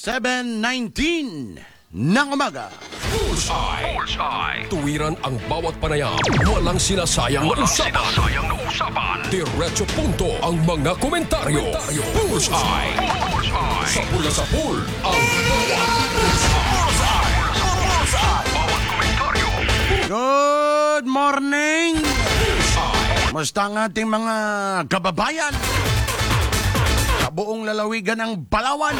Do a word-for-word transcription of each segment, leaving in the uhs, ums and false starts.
seven nineteen ng umaga. Bullseye. Bullseye. Tuwiran ang bawat panayam. Walang sinasayang na usapan. Sinasayang na usapan. Diretso punto ang mga komentaryo. komentaryo. Bullseye. Bullseye. Sa pula sa pool ang bawat Bullseye. Bullseye. Bullseye. Bawat komentaryo. Good morning! Bullseye. Musta ang ating mga kababayan? Sa buong lalawigan ng Palawan.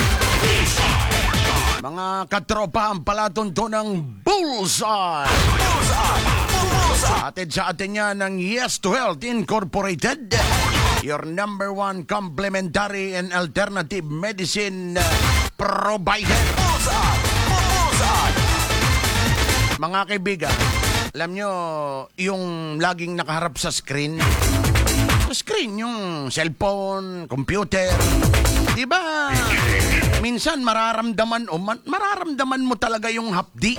Mga katropa ang palatunto ng Bullseye. Bullseye. Bullseye. Atid sa atin yan ng Yes to Health Incorporated, your number one complementary and alternative medicine provider. Bullseye. Bullseye. Mga kaibigan, alam nyo, yung laging nakaharap sa screen, sa screen, yung cellphone, computer, di ba? Minsan mararamdaman o man, mararamdaman mo talaga yung hapdi,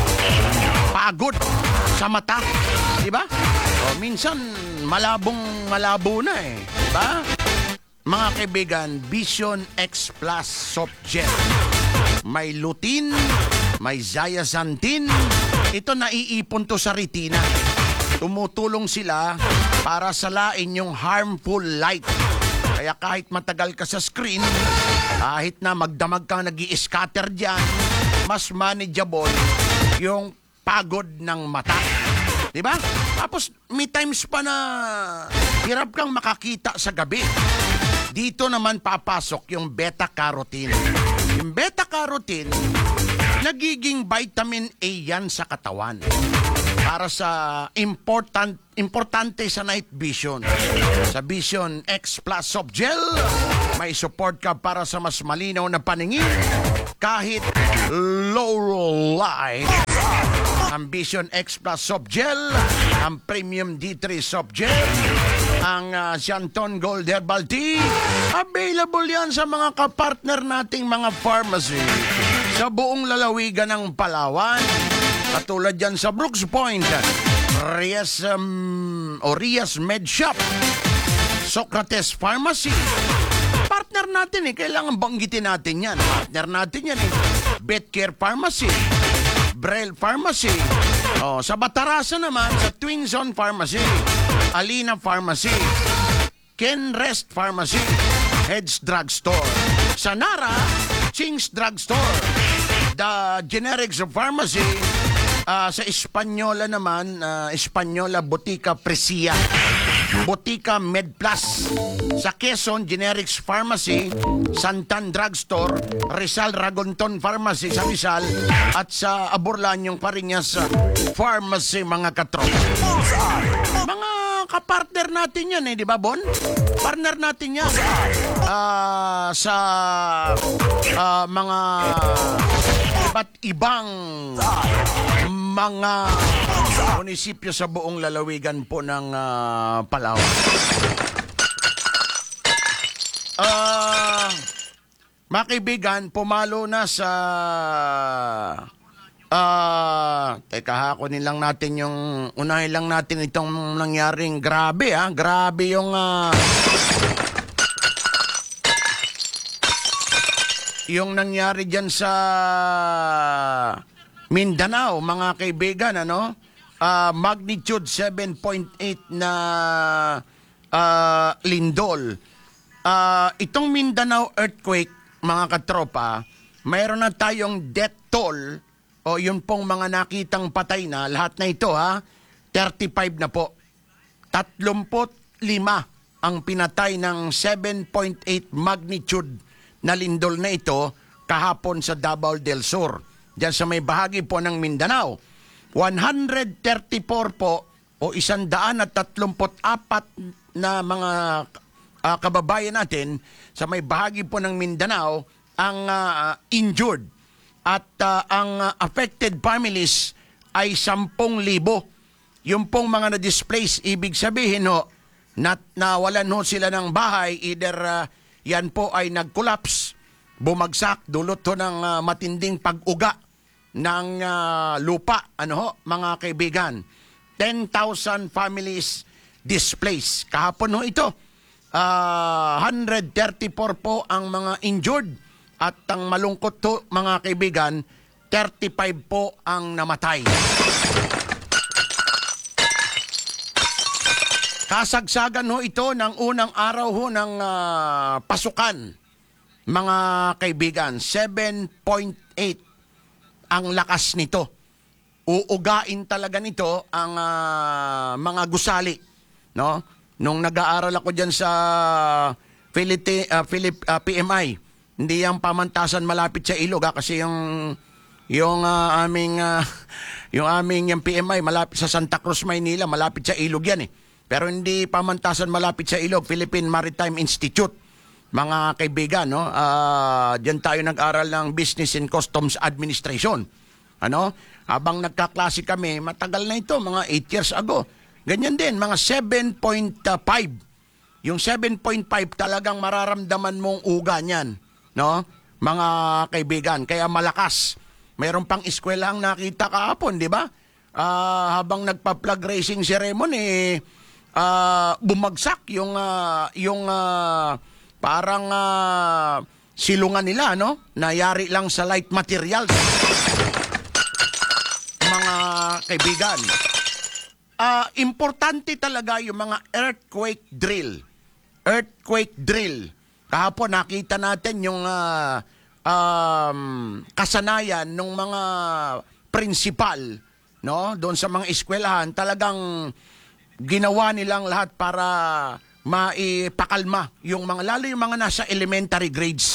pagod sa mata, di ba? O minsan malabong malabo na eh, di ba? Mga kaibigan, Vision X Plus Soft Gel. May lutein, may zeaxanthin. Ito naiipon to sa retina. Tumutulong sila para salain yung harmful light. Kaya kahit matagal ka sa screen, kahit na magdamag ka nag-i-scatter dyan, mas manageable yung pagod ng mata. Diba? Tapos may times pa na hirap kang makakita sa gabi. Dito naman papasok yung beta-carotene. Yung beta-carotene, nagiging vitamin A yan sa katawan. Para sa important importante sa night vision. Sa Vision X Plus Soft Gel, may support ka para sa mas malinaw na paningin kahit low light. Ang Vision X Plus Soft Gel, ang Premium D three Soft Gel, ang uh, Xanton Gold Herbal Tea, available yan sa mga kapartner nating mga pharmacy sa buong lalawigan ng Palawan. Katulad yan sa Brooks Point, Rias, um, o Rias Med Shop, Socrates Pharmacy. Partner natin eh, kailangan banggitin natin yan. Partner natin yan eh. Betcare Pharmacy, Brel Pharmacy. O, sa Batarasa naman, sa Twin Zone Pharmacy, Alina Pharmacy, Ken Rest Pharmacy, Heads Drugstore. Sa Nara, Ching's Drugstore. The Generics of Pharmacy. Uh, sa Espanyola naman, uh, Espanyola Botica Presia, Botica Med Plus. Sa Quezon, Generics Pharmacy, Santan Drugstore, Rizal Ragonton Pharmacy sa Rizal, at sa Aburlanyong Pariñas Pharmacy, mga katrop. Mga kapartner natin yan eh, di ba, Bon? Partner natin yan. Uh, sa uh, mga iba't ibang mga munisipyo sa buong lalawigan po ng uh, Palawan. Uh, mga kaibigan, pumalo na sa uh, teka, hakunin lang natin yung unahin lang natin itong nangyaring grabe ha, grabe yung uh, yung nangyari dyan sa Mindanao, mga kaibigan, ano? Uh, magnitude seven point eight na uh, lindol. Uh, itong Mindanao earthquake, mga katropa, mayroon na tayong death toll, o yun pong mga nakitang patay na, lahat na ito ha, thirty-five na po. thirty-five ang pinatay ng seven point eight magnitude na lindol na ito kahapon sa Davao del Sur. Diyan sa may bahagi po ng Mindanao. one hundred thirty-four po o one hundred thirty-four na mga uh, kababayan natin sa may bahagi po ng Mindanao ang uh, injured. At uh, ang uh, affected families ay ten thousand. Yung pong mga na-displace, ibig sabihin ho, na nawalan ho sila ng bahay, either uh, yan po ay nag-collapse, bumagsak, dulot ho ng uh, matinding pag-uga ng uh, lupa, ano ho, mga kaibigan. ten thousand families displaced. Kahapon ho ito, uh, one hundred thirty-four po ang mga injured At ang malungkot to, mga kaibigan, thirty-five po ang namatay. Kasagsagan ho ito ng unang araw ho ng uh, pasukan. Mga kaibigan, seven point eight ang lakas nito. Uugain talaga nito ang uh, mga gusali, no? Nung nag-aaral ako diyan sa Philip, uh, Philip uh, P M I, hindi yung pamantasan malapit sa ilog ha? Kasi yung yung uh, aming uh, yung aming yung P M I malapit sa Santa Cruz, Maynila, malapit sa ilog yan eh. Pero hindi pamantasan malapit sa ilog, Philippine Maritime Institute. Mga kaibigan, no? Uh, diyan tayo nag-aral ng Business and Customs Administration. Ano? Habang nagkaklase kami, matagal na ito, mga eight years ago. Ganyan din, mga seven point five. Yung seven point five talagang mararamdaman mong uga niyan, no? Mga kaibigan, kaya malakas. Mayroon pang eskwelahang nakita kahapon, di ba? Uh, habang nagpa-flag racing ceremony, uh, bumagsak yung uh, yung uh, parang uh, silungan nila, no? Nayari lang sa light materials. Mga kaibigan, uh, importante talaga yung mga earthquake drill. Earthquake drill. Kahapon nakita natin yung uh, um, kasanayan ng mga prinsipal, no? Doon sa mga eskwelahan, talagang ginawa nilang lahat para maipakalma yung mga, lalo yung mga nasa elementary grades.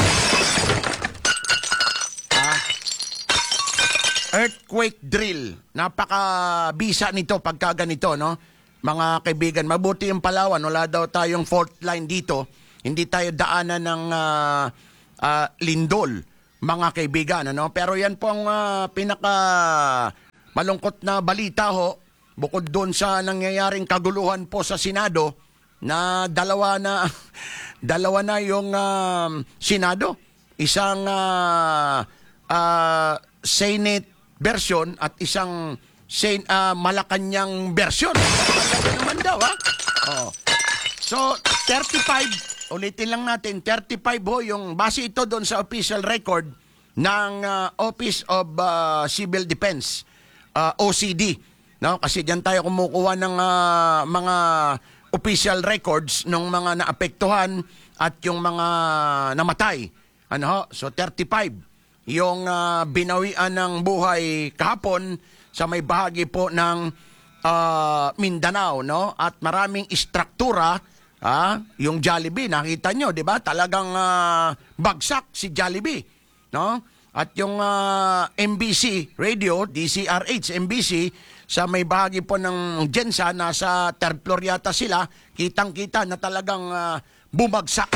Ah, earthquake drill. Napakabisa nito pagka ganito, no? Mga kaibigan, mabuti yung Palawan, wala daw tayong fault line dito. Hindi tayo daanan ng uh, uh, lindol, mga kaibigan, ano? Pero yan po ang uh, pinaka malungkot na balita ho, bukod doon sa nangyayaring kaguluhan po sa Senado, na dalawa na dalawa na yung uh, Senado, isang uh, uh, Senate version at isang Sen, uh, Malacanang version. Talaga naman daw, ha? Oh. So, thirty-five, ulitin lang natin, thirty-five ho yung base ito doon sa official record ng uh, Office of uh, Civil Defense, uh, O C D. No? Kasi diyan tayo kumukuha ng uh, mga official records ng mga naapektuhan at yung mga namatay. Ano ho? So thirty-five yung uh, binawian ng buhay kahapon sa may bahagi po ng uh, Mindanao, no? At maraming istruktura, ah, yung Jollibee, nakita nyo, di ba? Talagang uh, bagsak si Jollibee, no? At yung uh, M B C radio, D C R H, M B C, sa may bahagi po ng Gensa, nasa third floor yata sila, kitang-kita na talagang uh, bumagsak.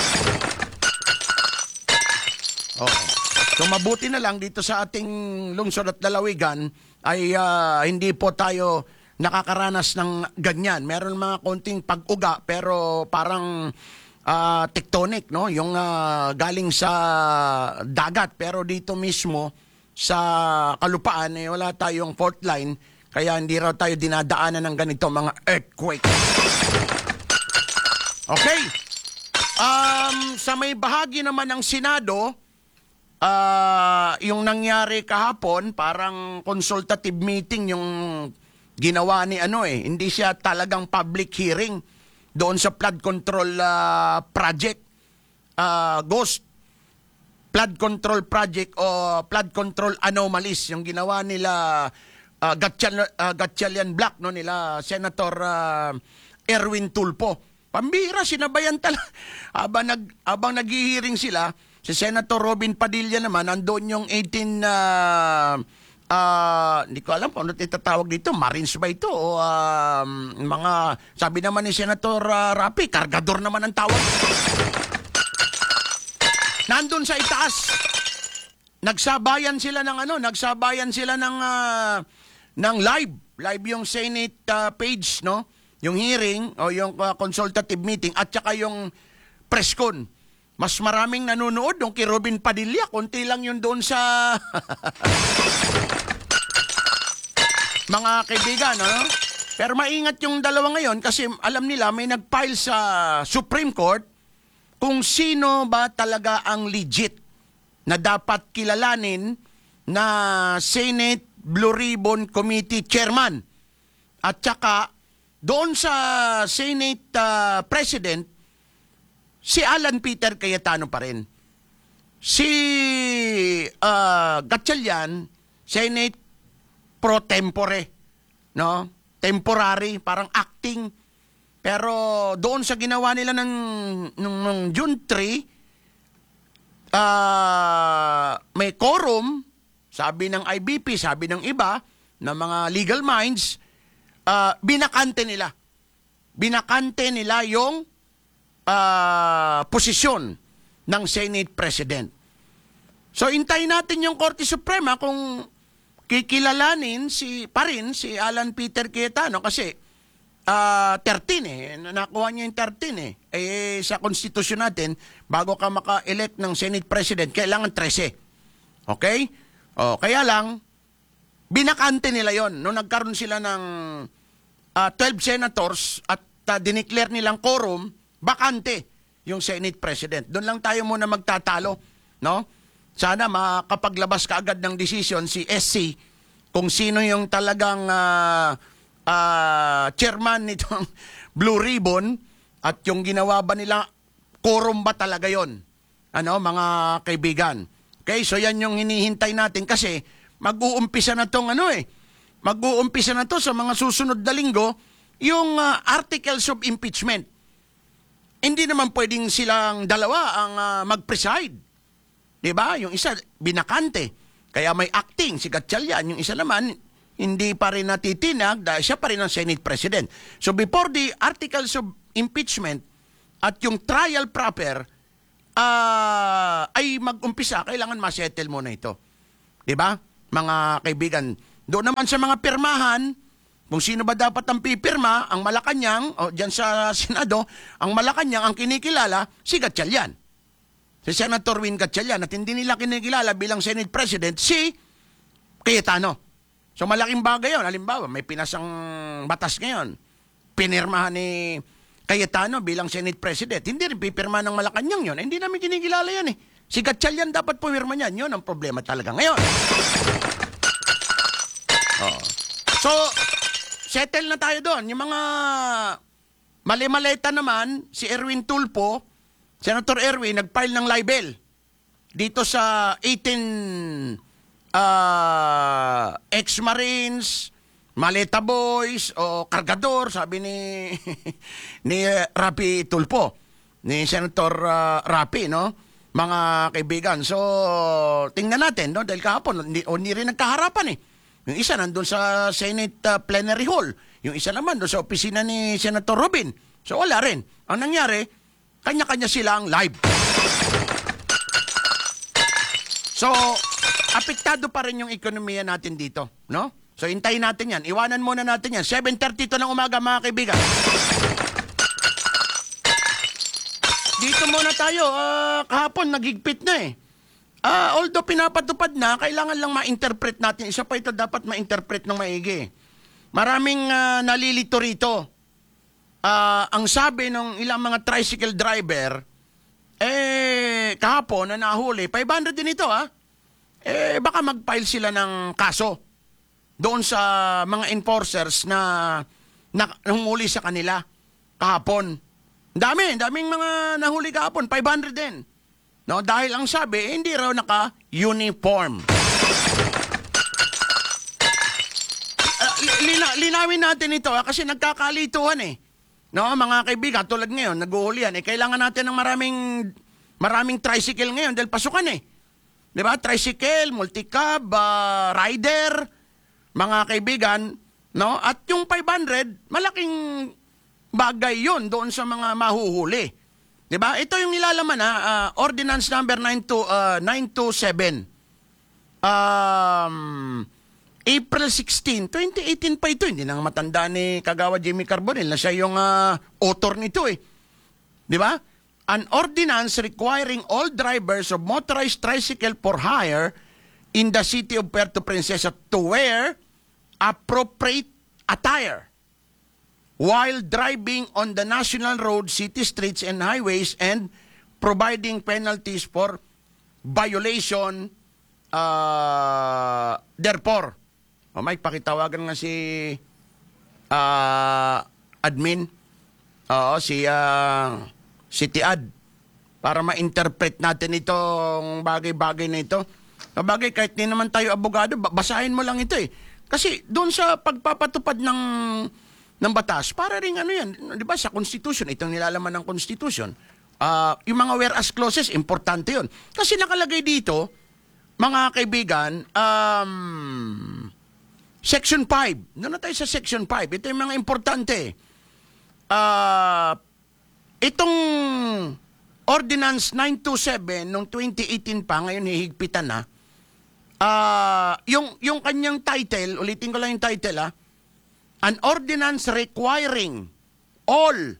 Oo. So mabuti na lang dito sa ating lungsod at lalawigan ay uh, hindi po tayo nakakaranas ng ganyan. Meron mga konting pag-uga pero parang uh, tectonic, no? Yung uh, galing sa dagat, pero dito mismo sa kalupaan eh, wala tayong fault line, kaya hindi raw tayo dinadaanan ng ganito mga earthquake. Okay. Um, sa may bahagi naman ng Senado, Uh, yung nangyari kahapon, parang consultative meeting yung ginawa ni ano eh. Hindi siya talagang public hearing doon sa flood control uh, project. Uh, ghost flood control project o flood control anomalies. Yung ginawa nila uh, Gatchal, uh, Gatchalian Black, no, nila Senator uh, Erwin Tulfo. Pambira, sinabayan talaga. Habang, nag, habang nag-hearing sila, si Senator Robin Padilla naman, andun yung eighteen, uh, uh, hindi ko alam kung ano itatawag dito, Marines ba ito? O uh, mga, sabi naman ni Senator uh, Rapi, kargador naman ang tawag. Nandun sa itaas, nagsabayan sila ng ano, nagsabayan sila ng, uh, ng live, live yung Senate uh, page, no? Yung hearing, o yung uh, consultative meeting, at saka yung press con. Mas maraming nanonood doon kay Robin Padilla. Konti lang yun doon sa mga kaibigan. Ano? Pero maingat yung dalawa ngayon kasi alam nila may nag-file sa Supreme Court kung sino ba talaga ang legit na dapat kilalanin na Senate Blue Ribbon Committee Chairman. At saka, doon sa Senate uh, President, si Alan Peter Cayetano pa rin. Si uh, Gatchalian, Senate pro tempore, no? Temporary, parang acting. Pero doon sa ginawa nila ng, ng, ng June three, uh, may quorum, sabi ng I B P, sabi ng iba, ng mga legal minds, uh, binakante nila. Binakante nila yung uh, posisyon ng Senate President. So, intayin natin yung Korte Suprema kung kikilalanin si, pa rin si Alan Peter Cayetano kasi uh, thirteen eh. Nakuha niya yung thirteen eh. Eh, sa konstitusyon natin, bago ka maka-elect ng Senate President, kailangan thirteen. Okay? O, kaya lang, binakante nila yon. Nung nagkaroon sila ng uh, twelve senators at uh, dineclare nilang quorum, bakante yung Senate President. Doon lang tayo muna magtatalo, no? Sana makapaglabas kaagad ng desisyon si S C kung sino yung talagang uh, uh, chairman nitong Blue Ribbon at yung ginawa ba nila, quorum ba talaga yon? Ano, mga kaibigan. Okay, so yan yung hinihintay natin kasi mag-uumpisa na tong ano eh, mag-uumpisa na to sa mga susunod na linggo yung uh, articles of impeachment. Hindi naman pwedeng silang dalawa ang uh, mag-preside. Diba? Yung isa, binakante. Kaya may acting, si Gatchalian. Yung isa naman, hindi pa rin natitinag dahil siya pa rin ang Senate President. So before the articles of impeachment at yung trial proper uh, ay mag-umpisa, kailangan masettle muna ito. Diba? Mga kaibigan. Doon naman sa mga pirmahan, kung sino ba dapat ang pipirma, ang Malacanang, o dyan sa Senado, ang Malacanang, ang kinikilala, si Gatchalian. Si Senator Win Gatchalian, at hindi nila kinikilala bilang Senate President, si Cayetano. So malaking bagay yun. Halimbawa, may pinasang batas ngayon. Pinirmahan ni Cayetano bilang Senate President. Hindi rin pipirma ng Malacanang yun. Hindi namin kinikilala yan eh. Si Gatchalian dapat pumirma niyan. Yun ang problema talaga ngayon. Oh. So, settle na tayo doon. Yung mga mali-maleta naman, si Erwin Tulfo, Senator Erwin, nag-file ng libel dito sa eighteen uh, ex-Marines, maleta boys, o kargador, sabi ni ni Rapi Tulfo, ni Senator uh, Rapi, no? Mga kaibigan. So, tingnan natin, no? Dahil kahapon, hindi, o, hindi rin nagkaharapan eh. Yung isa nandun sa Senate uh, Plenary Hall. Yung isa naman doon sa opisina ni Senator Robin. So, wala rin. Ang nangyari, kanya-kanya silang live. So, apektado pa rin yung ekonomiya natin dito, no? So, hintayin natin yan. Iwanan muna natin yan. seven thirty to ng umaga, mga kaibigan. Dito muna tayo. Uh, kahapon, nagigpit na eh. Uh, although pinapatupad na, kailangan lang ma-interpret natin. Isa pa ito dapat ma-interpret ng maigi. Maraming uh, nalilito rito. Uh, ang sabi ng ilang mga tricycle driver, eh, kahapon na nahuli, five hundred din ito, ha? Eh, baka mag-file sila ng kaso doon sa mga enforcers na, na humuli sa kanila kahapon. Dami, daming mga nahuli kahapon, five hundred din. No, dahil ang sabi, eh, hindi raw naka-uniform. Uh, lina, linawin natin ito, ha? Kasi nagkakalituhan eh. No, mga kaibigan, tulad ngayon, nag-uulian, eh, kailangan natin ng maraming, maraming tricycle ngayon dahil pasukan eh. Di ba? Tricycle, multicab, uh, rider, mga kaibigan, no? At yung five hundred, malaking bagay yun doon sa mga mahuhuli. Di ba? Ito yung nilalaman ha, uh, Ordinance number nine two seven. Um... April sixteenth, twenty eighteen pa ito. Hindi nang matanda ni Kagawa Jimmy Carbonell na siya yung uh, author nito eh. Di ba? An ordinance requiring all drivers of motorized tricycle for hire in the city of Puerto Princesa to wear appropriate attire while driving on the national road, city streets, and highways, and providing penalties for violation, uh, therefore, o may pakitawagan nga si uh, admin, oo, si uh, si Tiad, para ma-interpret natin itong bagay-bagay na ito. Bagay, kahit di naman tayo abogado, basahin mo lang ito eh. Kasi doon sa pagpapatupad ng ng batas, para rin ano yan, di ba, sa Constitution, itong nilalaman ng Constitution, uh, yung mga whereas clauses, importante yun. Kasi nakalagay dito, mga kaibigan, um, Section five. Doon na tayo sa Section five. Ito yung mga importante. Uh, itong Ordinance nine twenty-seven noong twenty eighteen pa, ngayon hihigpitan na, uh, yung, yung kanyang title, ulitin ko lang yung title ah, An ordinance requiring all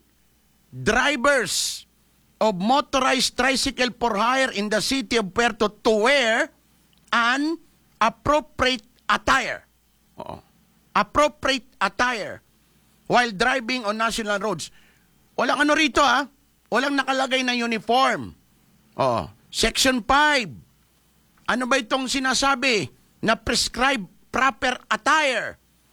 drivers of motorized tricycle for hire in the city of Puerto to wear an appropriate attire. Oo. Appropriate attire while driving on national roads. Walang ano rito ha. Walang nakalagay na uniform. Oo. Section five. Ano ba itong sinasabi na prescribe proper attire?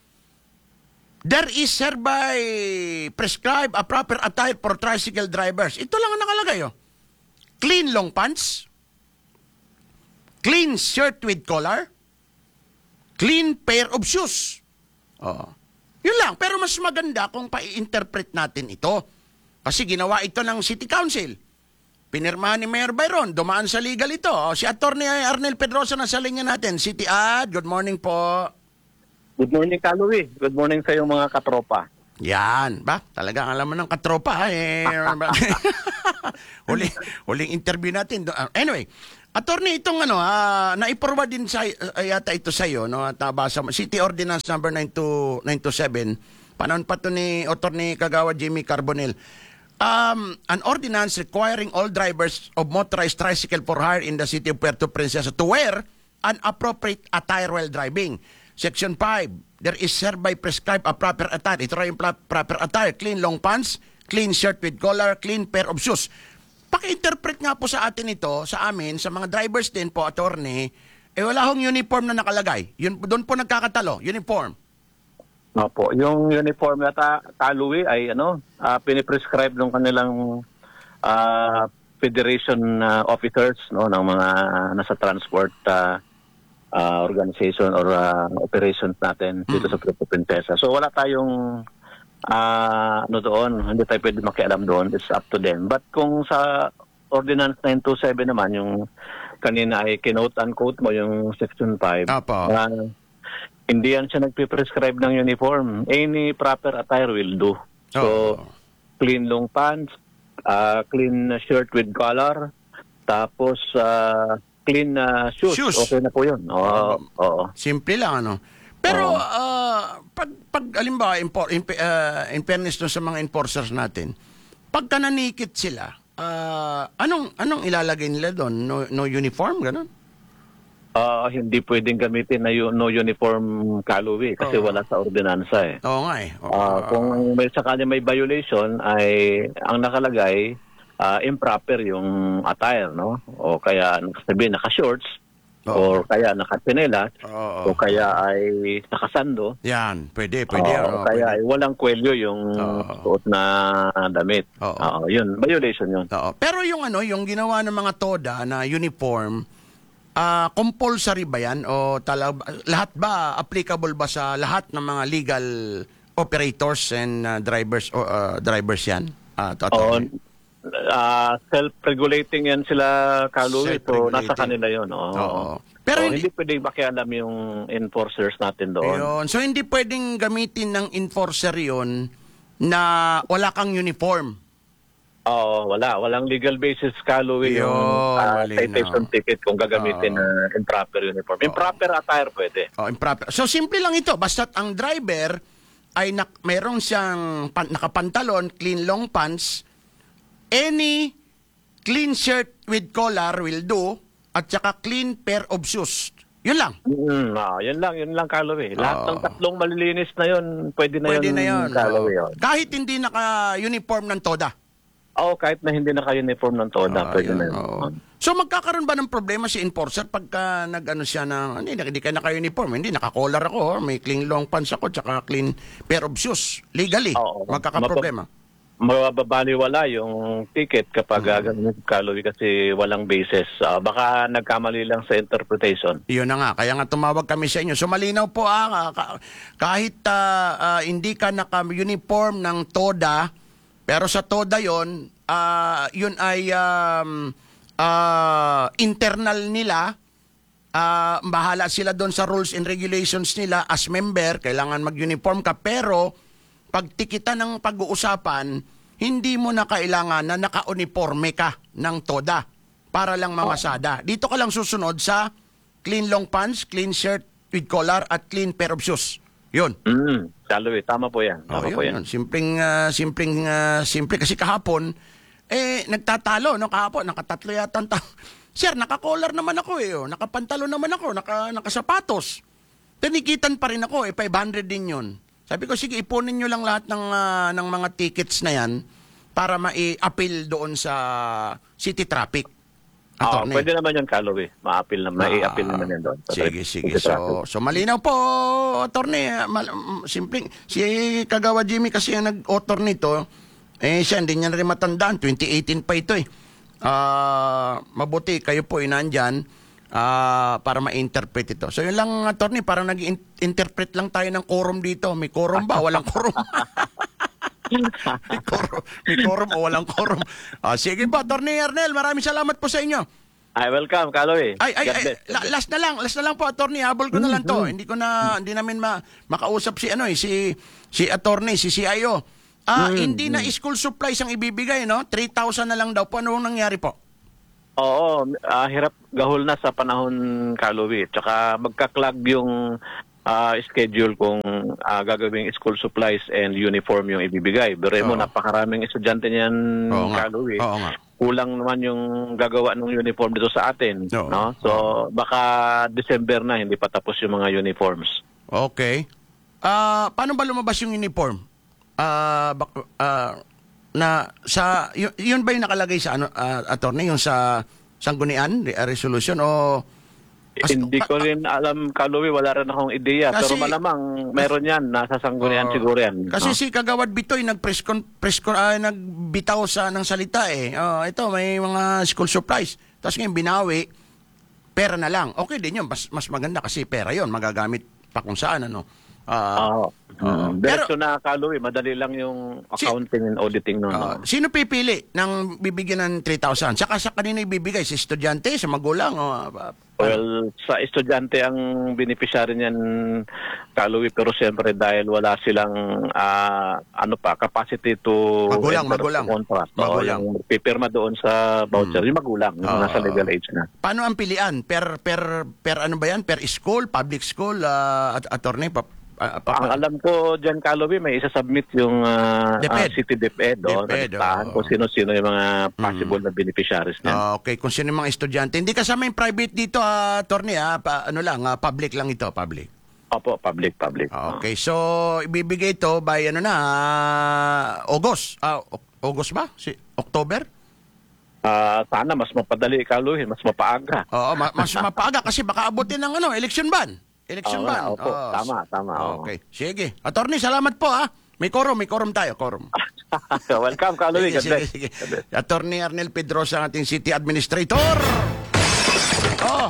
There is hereby prescribed a proper attire for tricycle drivers. Ito lang ang nakalagay, oh. Clean long pants, clean shirt with collar, clean pair of shoes. Oh. Yun lang. Pero mas maganda kung pa-interpret natin ito. Kasi ginawa ito ng City Council. Pinirmahan ni Mayor Byron. Dumaan sa legal ito. Oh, si Attorney Arnel Pedrosa na sa linya natin. City Ad, good morning po. Good morning, Kaluwi. Good morning sa iyong mga katropa. Yan. Ba? Talagang alam mo ng katropa. Eh. Huli, huling interview natin. Anyway, Attorney, itong ano, uh, na-forward din sa, uh, yata ito sa iyo, no? At nabasa mo. City Ordinance number nine two seven. Panahon pa ito ni Attorney Kagawa Jimmy Carbonell. Um, an ordinance requiring all drivers of motorized tricycle for hire in the city of Puerto Princesa to wear an appropriate attire while driving. Section five, there is hereby prescribed a proper attire. Ito rin yung proper attire. Clean long pants, clean shirt with collar, clean pair of shoes. Paki-interpret nga po sa atin ito, sa amin, sa mga drivers din po, attorney, eh wala hong uniform na nakalagay. Yun, doon po nagkakatalo, uniform. Opo, yung uniform na ta Kaluwi ay ano, uh, piniprescribe ng kanilang uh, federation uh, officers, no, ng mga nasa transport uh, Uh, organization or uh, operations natin dito sa Puerto Princesa. So wala tayong uh, ano doon, hindi tayo pwede makialam doon. It's up to them. But kung sa Ordinance nine two seven naman, yung kanina ay kinote-unquote mo yung Section five, uh, hindi yan siya nagpiprescribe ng uniform. Any proper attire will do. So, oh. Clean long pants, uh, clean shirt with collar, tapos uh, clean uh, shoes. shoes. Okay na po yun. Oo. Oo. Simple lang, ano? Pero, uh, pag, pag alimbawa, in, in, uh, in fairness no sa mga enforcers natin, pagka nanikit sila, uh, anong anong ilalagay nila doon? No, no uniform, gano'n? Uh, hindi pwedeng gamitin na yun, no uniform, Kaluwi, kasi oh. wala sa ordinansa eh. Oo nga eh. Oo. Uh, kung may sakali may violation, ay ang nakalagay, Uh, improper yung attire, no? O kaya sabi naka-shorts, oh. o kaya naka-pinelas, oh, oh. o kaya ay nakasando. Yan, pwede, pwede. Uh, o oh, kaya pwede. ay walang kwelyo yung oh. suot na damit. Oh, oh. Uh, yun, violation yun. Oh, pero yung ano, yung ginawa ng mga TODA na uniform, uh, compulsory ba yan? O talag, lahat ba, applicable ba sa lahat ng mga legal operators and uh, drivers o uh, drivers yan? Uh, Oo. Uh, self-regulating yan sila, Kaluwi. So, nasa kanila yun. Oo. Oo. Pero so, hindi, hindi pwedeng makialam yung enforcers natin doon. Ayun. So, hindi pwedeng gamitin ng enforcer yun na wala kang uniform. Oo, wala. Walang legal basis, Kaluwi, yung uh, citation ticket kung gagamitin na uh, improper uniform. Improper oh. attire pwede. Oh, improper. So, simple lang ito. Basta't ang driver ay nak mayroong siyang pan nakapantalon, clean long pants, any clean shirt with collar will do, at saka clean pair of shoes. Yun lang. Mm, ah, yun lang, yun lang, Kaluwi. Lahat oh. ng tatlong malilinis na yun, pwede na pwede yun, na yun. Kaluwi. Oh. Kahit hindi naka-uniform ng TODA. Oo, kahit na hindi naka-uniform ng TODA, Ah, pwede yun, na yun. oo. So magkakaroon ba ng problema si enforcer pagka nag-ano siya ng, hindi, hindi ka naka-uniform, hindi, naka-collar ako, may clean long pants ako, tsaka clean pair of shoes. Legally, Oo. magkakaproblema. Mababaliwala yung ticket kapag mm. Kaloy kasi walang basis. Ah, baka nagkamali lang sa interpretation. Iyon na nga, kaya nga tumawag kami sa inyo. So malinaw po ah, ka- kahit ah, ah, hindi ka naka-uniform ng TODA, pero sa TODA yon, ah, yun ay um, ah, internal nila. Ah, bahala sila doon sa rules and regulations nila as member, kailangan mag-uniform ka, pero pag tikitan ng pag-uusapan, hindi mo na kailangan na naka-uniforme ka ng TODA para lang mamasada. Dito ka lang susunod sa clean long pants, clean shirt with collar, at clean pair of shoes. Yun. Mm, Kaloy, tama po yan. Oh, Tama yun, po yan. yun. Simpleng, ah, simpleng, ah, simple. Kasi kahapon, eh, nagtatalo, no? Kahapon, nakatatlo yata ang tao. Sir, naka-collar naman ako eh. Oh. Nakapantalo naman ako, naka, nakasapatos. Tinikitan pa rin ako eh, five hundred din yun. Sabi ko, sige, ipunin nyo lang lahat ng, ah, ng mga tickets na yan para ma-appeal doon sa city traffic. Ah, Attorney. pwede naman yan, Kaloy. Ma-appeal na, ma-i-appeal naman yan doon. Sige, sige. So, so malinaw po, attorney. Mal, mm, simpleng, si Kagawa Jimmy kasi ang nag-author nito, eh siya, hindi niya na rin matandaan. twenty eighteen pa ito eh. Ah, mabuti, kayo po inandyan ah, para ma-interpret ito. So yun lang, attorney, parang nag-interpret lang tayo ng quorum dito. May quorum ba? Walang quorum. may quorum, may quorum o walang quorum. Ah, sige po, attorney Ernel, maraming salamat po sa inyo. Ay, welcome, Kaloy. Ay, ay, God ay, bless. la- last na lang, last na lang po, attorney, habol ko na lang to. Hindi ko na, hindi namin ma- makausap si, ano eh, si, si attorney, si C I O. Ah, hindi na school supplies ang ibibigay, no? three thousand na lang daw po. Ano nangyari po? Oo, ah, hirap gahol na sa panahon, Kaloy. Tsaka magka-clog yung ah, schedule kung ah, gagawing school supplies and uniform yung ibibigay. Pero mo, Oo. napakaraming estudyante niyan, Oo nga. Kaloy. Oo nga. Kulang naman yung gagawa ng uniform dito sa atin. Oo. No? So, baka December na, hindi pa tapos yung mga uniforms. Okay. Ah, paano ba lumabas yung uniform? Ah, bak- ah, na sa yun, yun ba yung nakalagay sa ano ah, attorney yung sa sanggunian re- resolution o Kas- Hindi ko rin alam, Kaloy, wala rin akong ideya. Kasi- pero malamang meron yan, nasa sanggunian Oo. siguro yan. Kasi no? si Kagawad Bitoy nag-press con, press con, ah, nagbitaw sa ng salita eh. Oh, ito may mga school supplies. Tapos ngayon binawi, pera na lang. Okay din yun, mas, mas maganda kasi pera yun, magagamit pa kung saan ano. Ah, Oo. Oo. Mm. Diretso na, Kaloy, madali lang yung accounting and auditing nun. ah, no? sino pipili ng bibigyan ng three thousand? Saka sa kanina ibibigay, sa estudyante, sa magulang o ah, Well, sa estudyante ang beneficiary niyan, Kaloy, pero siyempre dahil wala silang ah, ano pa, capacity to Magulang, enter magulang. the contract. O, Magulang. yung pipirma doon sa voucher, yung magulang, yung Oo. nasa legal age na. paano ang pilian? Per per per ano ba yan? Per school, public school, ah, at attorney pa, ah, pa- Ang alam ko dyan, Kaloy, may isa-submit yung ah, DepEd. ah, City DepEd. O, DepEd, nalistahan oo. kung sino-sino yung mga possible na beneficiaries niyan. Ah, okay, kung sino yung mga estudyante. Hindi kasama yung private dito, ah, attorney, ah, pa, ano lang, ah, public lang ito, public. Opo, public, public. Ah, okay, so ibibigay ito by ano na, ah, August. Ah, Ok- August ba? Si October? Ah, sana mas mapadali, Kaloy, mas mapaaga. Oo, ma- mas mapaaga kasi baka abutin ng ano, election ban. Election Oo ban. nga, opo. Oo. Tama, tama, oo. Okay, sige. Attorney, salamat po ah. May quorum, may quorum tayo, quorum. Welcome, Kaloy. Sige, God sige, bless. sige. God bless. Attorney Arnel Pedrosa, ang ating City Administrator. Oh.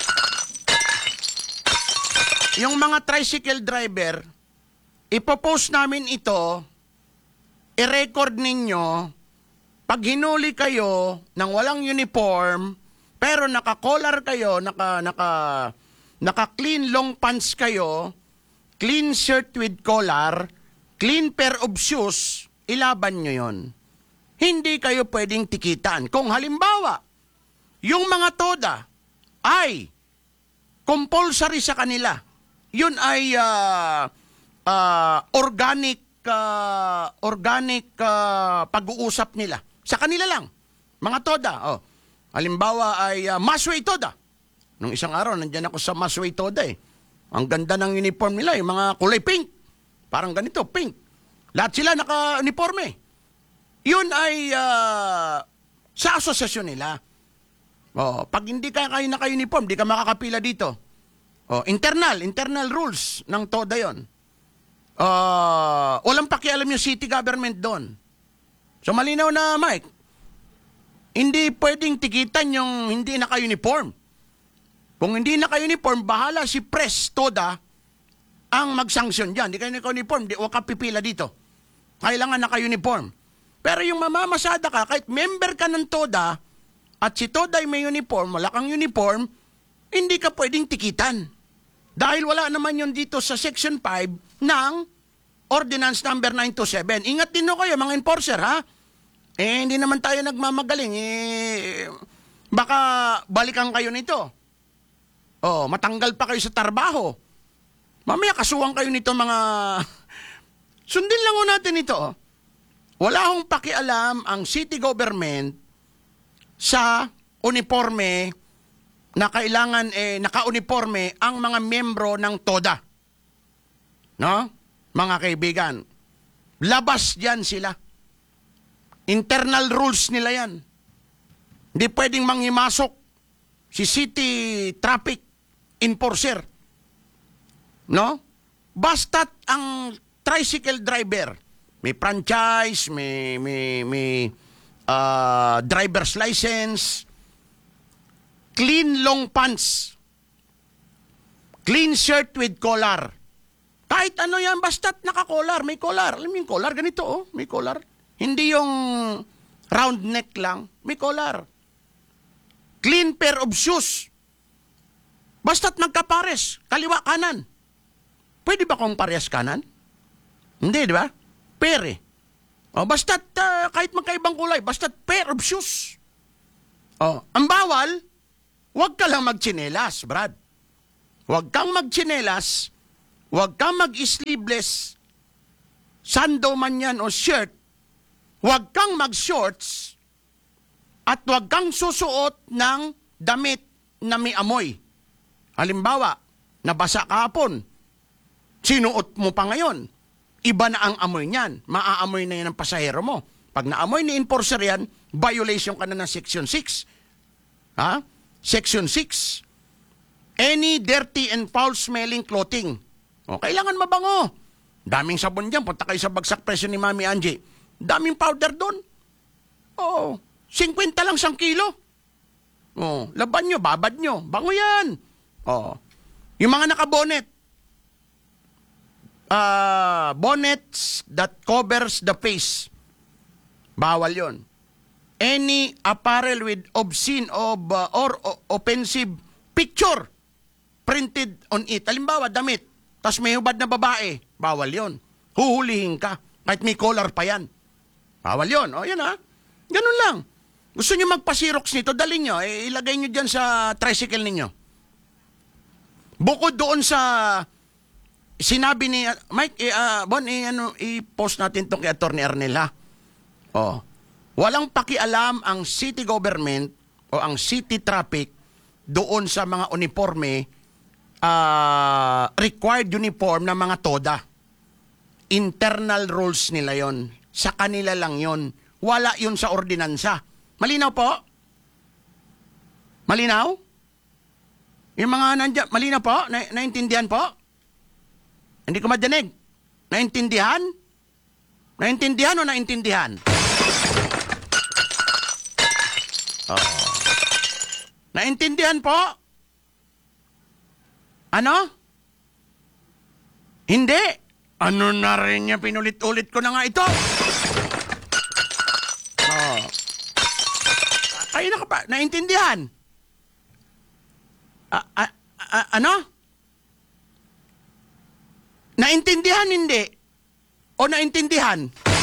Yung mga tricycle driver, ipopost namin ito, i-record ninyo, pag hinuli kayo ng walang uniform, pero naka-collar kayo, naka, naka, naka-clean long pants kayo, clean shirt with collar, clean pair of shoes, ilaban nyo yon. Hindi kayo pwedeng tikitan. Kung halimbawa, yung mga TODA ay compulsory sa kanila, yun ay ah, ah, organic ah, organic ah, pag-uusap nila. Sa kanila lang. Mga TODA. Oh. Halimbawa ay uh, Masway TODA. Nung isang araw, nandyan ako sa Masway TODA eh. Ang ganda ng uniform nila, yung mga kulay pink. Parang ganito, pink. Lahat sila naka-uniforme. Yun ay ah, sa asosasyon nila. Oh, pag hindi ka kayo naka-uniform, di ka makakapila dito. Oh, internal, internal rules ng TODA yon. Uh, walang pakialam yung city government doon. So malinaw na, Mike. Hindi pwedeng tikitan yung hindi naka-uniform. Kung hindi naka-uniform, bahala si Pres TODA ang mag-sanction dyan. Hindi kayo naka-uniform, di huwag ka pipila dito. Kailangan naka-uniform. Pero yung mamamasada ka, kahit member ka ng TODA, at si TODA ay may uniform, wala kang uniform, hindi ka pwedeng tikitan. Dahil wala naman yun dito sa Section five ng Ordinance number nine two seven. Ingat din no kayo, mga enforcer, ha? Eh, hindi naman tayo nagmamagaling. Eh, baka balikan kayo nito. Oh, matanggal pa kayo sa trabaho. Mamaya kasuwang kayo nito, mga... Sundin lang ho natin ito. Oh. Wala hong pakialam ang city government sa uniforme na kailangan eh, naka-uniforme ang mga miyembro ng TODA. No? Mga kaibigan. Labas dyan sila. Internal rules nila yan. Hindi pwedeng manghimasok si city traffic enforcer. No? Basta't ang tricycle driver, may franchise, may, may, may uh, driver's license, clean long pants, clean shirt with collar. Kahit ano yan, basta't naka-collar, may collar. Alam mo yung collar, ganito oh, may collar. Hindi yung round neck lang, may collar. Clean pair of shoes. Basta't magkapares, kaliwa kanan. Pwede ba kung parehas kanan? Hindi, di ba? Pair eh. O, basta't uh, kahit magkaibang kulay, basta't pair of shoes. O, ang bawal, huwag ka lang magtsinelas, Brad. Huwag kang magtsinelas, huwag kang mag-sleeveless, sando man yan o shirt, huwag kang mag-shorts, at huwag kang susuot ng damit na may amoy. Halimbawa, nabasa kahapon, sinuot mo pa ngayon, iba na ang amoy niyan. Maaamoy na yan ang pasahero mo. Pag naamoy ni enforcer yan, violation ka na ng Section six. Ha? Section six. Any dirty and foul-smelling clothing. O, kailangan mabango. Daming sabon dyan. Punta kayo sa bagsak presyo ni Mami Angie. Daming powder doon. Oo. fifty lang isang kilo. O, laban nyo, babad nyo. Bango yan. O. Yung mga nakabonet. Uh, bonnets that covers the face. Bawal yon. Any apparel with obscene of, uh, or uh, offensive picture printed on it. Halimbawa, damit. Tas may hubad na babae. Bawal yon. Huhulihin ka. Kahit may collar pa yan. Bawal yon. O, yan ha. Ganun lang. Gusto nyo magpa-Xerox nito, dalhin nyo. Eh, ilagay nyo dyan sa tricycle ninyo. Bukod doon sa... Sinabi ni Mike, eh, uh, Bon, eh, ano, i-post natin itong kay Atty. Arnel, ha? Oh. Walang pakialam ang city government o ang city traffic doon sa mga uniforme, uh, required uniform ng mga TODA. Internal rules nila yon. Sa kanila lang yon. Wala yun sa ordinansa. Malinaw po? Malinaw? Yung mga nandiyan, malinaw po? Na, naintindihan po? Hindi ko madinig. Naintindihan? Naintindihan o naintindihan? Oh. Naintindihan po? Ano? Hindi. Ano na rin niya, pinulit-ulit ko na nga ito. Oh. Kayo na ka pa, naintindihan? A- a- a- ano? Naintindihan hindi? O naintindihan?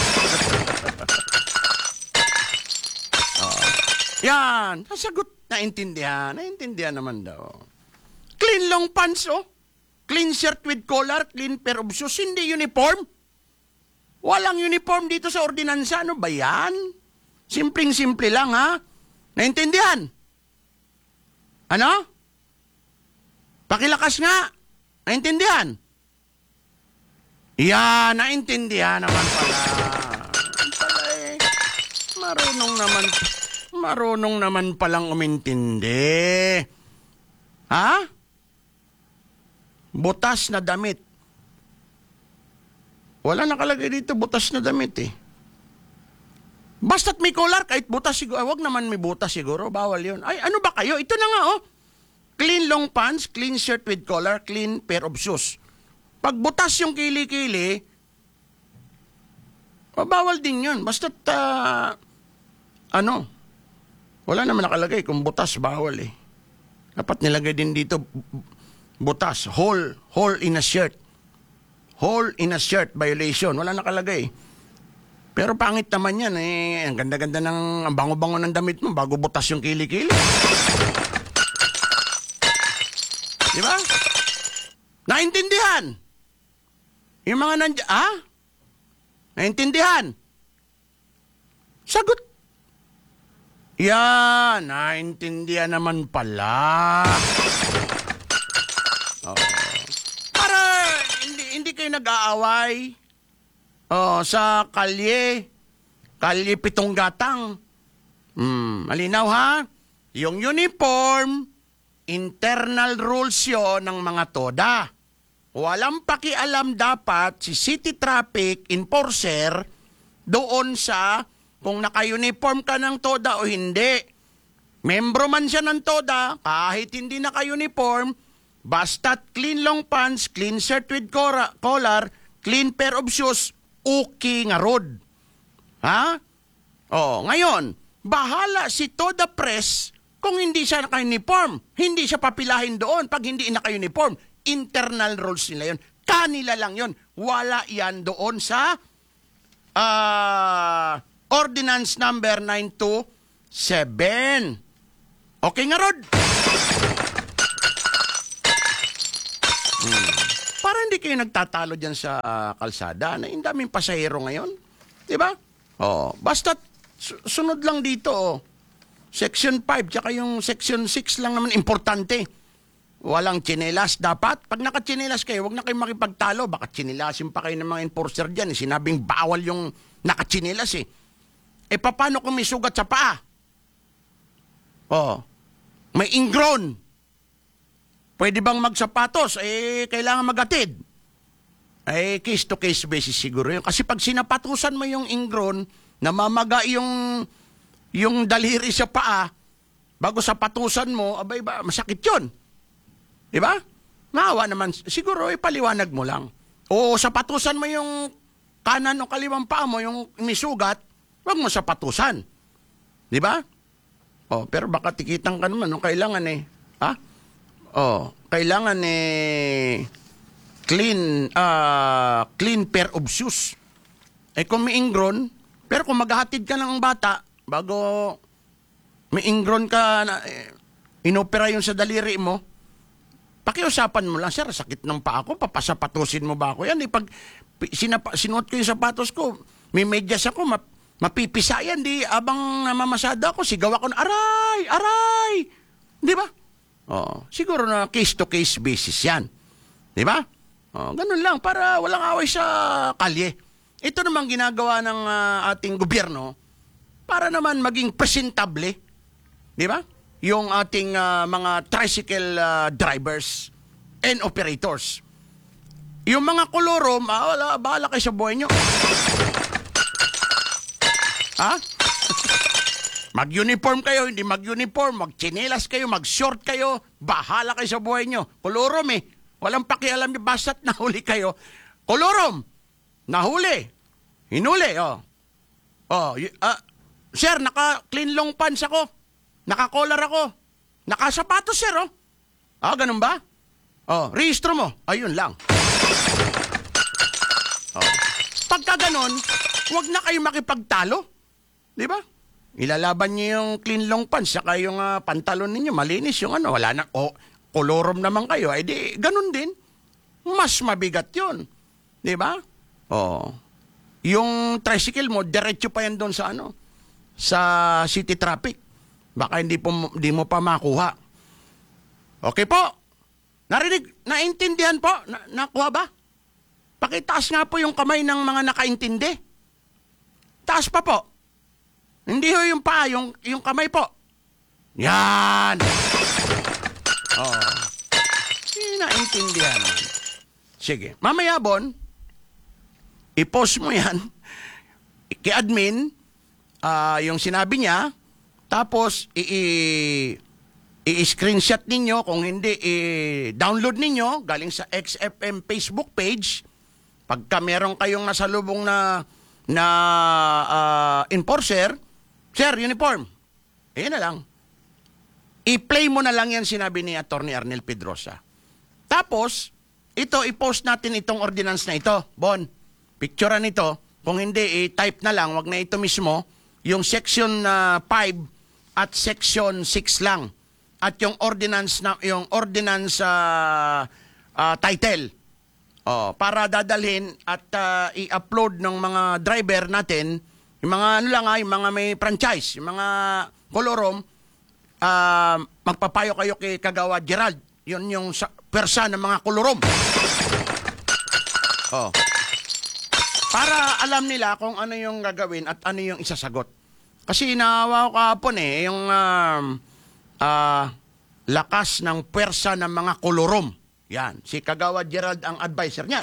Oh. Yan. Sasagot, naintindihan. Naintindihan naman daw. Clean long pants, oh. Clean shirt with collar, clean pair of shoes. Hindi uniform. Walang uniform dito sa ordinansa. Ano ba yan? Simpleng-simple lang, ha? Naintindihan? Ano? Pakilakas nga. Naintindihan? Yan, naintindihan naman pala. Pala eh. marunong naman, marunong naman palang umintindi. Ha? Butas na damit. Wala nakalagay dito, butas na damit eh. Basta't may collar, kahit butas siguro. Huwag naman may butas siguro, bawal yun. Ay, ano ba kayo? Ito na nga oh. Clean long pants, clean shirt with collar, clean pair of shoes. Pag butas yung kili-kili, bawal din yun. Basta't, uh, ano, wala naman nakalagay kung butas, bawal eh. Dapat nilagay din dito, butas, hole, hole in a shirt. Hole in a shirt violation. Wala nakalagay. Pero pangit naman yan eh. Ang ganda-ganda ng, ang bango-bango ng damit mo bago butas yung kili-kili. Di ba? Naintindihan? Yung mga nandiyan, ah? Naintindihan? Sagot. Yan, naintindihan naman pala. Oh. Para hindi, hindi kayo nag-aaway oh, sa kalye, kalye pitong gatang. Hmm, malinaw ha? Yung uniform, internal rules yun ng mga toda. Walang pakialam dapat si city traffic enforcer doon sa kung naka-uniform ka ng toda o hindi. Membro man siya ng toda, kahit hindi naka-uniform, basta't clean long pants, clean shirt with collar, clean pair of shoes, okay nga rod. Ha? Oh, ngayon, bahala si Toda Press kung hindi siya naka-uniform. Hindi siya papilahin doon pag hindi naka-uniform. Internal rules nila yun. Kanila lang yun. Wala yan doon sa uh, Ordinance number nine two seven. Okay nga, Rod? Hmm. Para hindi kayo nagtatalo dyan sa uh, kalsada na yung daming pasahero ngayon. Diba? Oh, basta su- sunod lang dito. Oh. Section five, tsaka yung Section six lang naman importante. Walang tsinelas dapat. Pag nakatsinelas kayo, wag na kayo makipagtalo. Baka tsinellasin pa kayo ng mga enforcer dyan. Eh. Sinabing bawal yung nakatsinelas eh. Eh, paano kung may sugat sa paa? Oh, may ingrown. Pwede bang magsapatos? Eh, kailangan magatid. Eh, case-to-case basis siguro yun. Kasi pag sinapatusan mo yung ingrown, namamaga yung, yung daliri sa paa, bago sapatusan mo, abay ba, masakit yun. Diba? Maawa naman. Siguro, ipaliwanag mo lang. O sapatusan mo yung kanan o kaliwang paa mo, yung may sugat, wag mo sapatusan. Di ba? Oh, pero baka tikitan ka naman. No? Kailangan eh. Ha? Oh, kailangan eh clean, uh, clean pair of shoes. Eh kung may ingrown, pero kung maghahatid ka ng bata, bago may ingrown ka, na, eh, inopera yung sa daliri mo, pakiusapan mo lang, sir, sakit ng paa ko, papasapatusin mo ba ako? Yan, eh, pag sinapa, sinuot ko yung sapatos ko, may medyas ako, map, mapipisa yan, di, abang namamasada ako, sigaw ako na, aray, aray! Di ba? Oh, siguro na case-to-case basis yan. Di ba? Oh, ganun lang, para walang away sa kalye. Ito naman ginagawa ng uh, ating gobyerno para naman maging presentable. Di ba? Yung ating uh, mga tricycle uh, drivers and operators. Yung mga kolorom, ah, wala, bahala kayo sa buhay nyo. Ha? Mag-uniform kayo, hindi mag-uniform, mag-chinelas kayo, mag-short kayo, bahala kayo sa buhay nyo. Kolorom eh. Walang pakialam nyo, basta't nahuli kayo. Kolorom, nahuli. Hinuli, oh. Oh, y- uh, sir, naka-clean long pants ako. Naka-collar ako. Naka-sapatos, sir, oh. Ah, ganun ba? Oh, rehistro mo. Ayun lang. Oh. Pagka ganun, huwag na kayo makipagtalo. Di ba? Ilalaban niyo yung clean long pants saka yung uh, pantalon ninyo, malinis yung ano, wala na, o, oh, kolorom naman kayo, ay di, ganun din. Mas mabigat yun. Di ba? Oh. Yung tricycle mo, diretso pa yan doon sa ano, sa city traffic. Baka hindi, po, hindi mo pa makuha. Okay po. Narinig, naintindihan po? Na, nakuha ba? Pakitaas nga po yung kamay ng mga nakaintindi. Taas pa po. Hindi ho yung paa, yung, yung kamay po. Yan. Oh. Hindi naintindihan naman. Sige. Mamaya, Bon, i-post mo yan kay admin, ah, yung sinabi niya, tapos i- i-screenshot ninyo, kung hindi, i-download ninyo galing sa X F M Facebook page. Pagka meron kayong nasalubong na na ah, enforcer, sir, uniform. Ayan na lang. I-play mo na lang yan, sinabi ni Attorney Arnel Pedrosa. Tapos, ito, i-post natin itong ordinance na ito. Bon, picturean nito. Kung hindi, i-type na lang, wag na ito mismo. Yung section ah, five at section six lang. At yung ordinance na yung ordinance ah, ah, title. Oh, para dadalhin at ah, i-upload ng mga driver natin, yung mga ano lang ah, yung mga may franchise, yung mga kolorom, ah, magpapayo kayo kay Kagawad Gerald. Yun yung sa, persa ng mga kolorom. Oh. Para alam nila kung ano yung gagawin at ano yung isasagot. Kasi naawa ko kahapon eh, yung um, ah, lakas ng pwersa ng mga kolorom. Yan, si Kagawad Gerald ang advisor niya.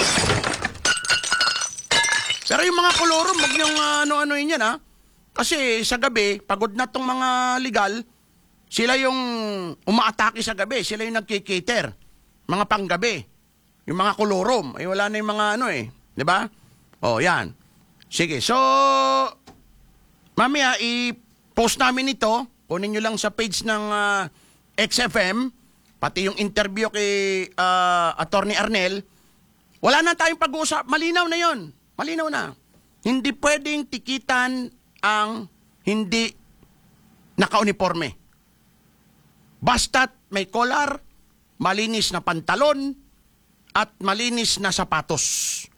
Pero yung mga kolorom, wag niyong uh, ano-anoin yan ha. Kasi sa gabi, pagod na tong mga legal, sila yung umaatake sa gabi, sila yung nagkikater. Mga panggabi. Yung mga kolorom, eh wala na yung mga ano eh. Di ba? Oh, yan. Sige, so, mamaya, i-post namin ito. Kunin nyo lang sa page ng uh, X F M, pati yung interview kay uh, Attorney Arnel. Wala na tayong pag-uusap. Malinaw na yon. Malinaw na. Hindi pwedeng tikitan ang hindi naka-uniforme. Basta't may collar, malinis na pantalon, at malinis na sapatos.